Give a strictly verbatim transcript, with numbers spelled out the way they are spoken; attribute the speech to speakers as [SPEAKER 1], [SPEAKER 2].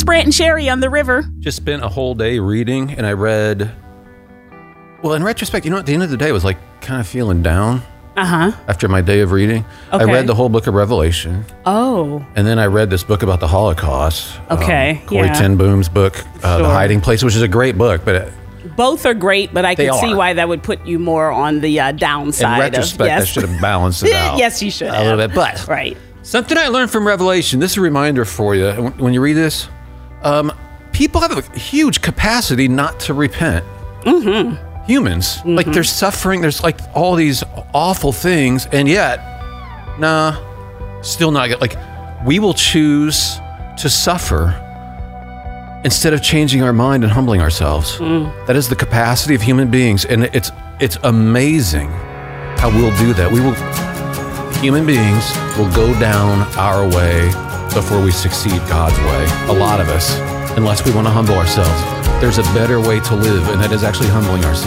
[SPEAKER 1] It's Brant and Sherry on the river.
[SPEAKER 2] Just spent a whole day reading, and I read. Well, in retrospect, you know, at the end of the day, I was like kind of feeling down.
[SPEAKER 1] Uh huh.
[SPEAKER 2] After my day of reading,
[SPEAKER 1] Okay.
[SPEAKER 2] I read the whole book of Revelation.
[SPEAKER 1] Oh.
[SPEAKER 2] And then I read this book about the Holocaust.
[SPEAKER 1] Okay,
[SPEAKER 2] Um, Corrie
[SPEAKER 1] yeah.
[SPEAKER 2] ten Boom's book, uh, The
[SPEAKER 1] Sure.
[SPEAKER 2] Hiding Place, which is a great book, but it,
[SPEAKER 1] Both are great, but I
[SPEAKER 2] They
[SPEAKER 1] can see
[SPEAKER 2] are.
[SPEAKER 1] why that would put you more on the uh, downside.
[SPEAKER 2] in retrospect,
[SPEAKER 1] of, yes.
[SPEAKER 2] I should have balanced it out.
[SPEAKER 1] Yes, you should
[SPEAKER 2] a little
[SPEAKER 1] have.
[SPEAKER 2] bit. But
[SPEAKER 1] Right.
[SPEAKER 2] something I learned from Revelation. This is a reminder for you when- when you read this. Um, people have a huge capacity not to repent. Mm-hmm. Humans,
[SPEAKER 1] Mm-hmm.
[SPEAKER 2] like there's suffering. There's like all these awful things, and yet, nah, still not good. Like we will choose to suffer instead of changing our mind and humbling ourselves. That is the capacity of human beings, and it's it's amazing how we'll do that. We will, human beings will go down our way before we succeed God's way. A lot of us, unless we want to humble ourselves. There's a better way to live, and that is actually humbling ourselves.